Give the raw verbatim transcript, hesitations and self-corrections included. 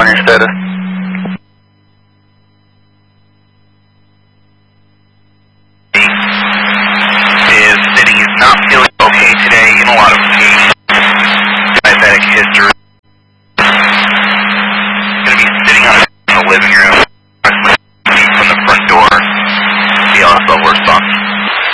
your status? Is that he's not feeling okay today, in a lot of pain, diabetic history. Going to be sitting on a, in the living room.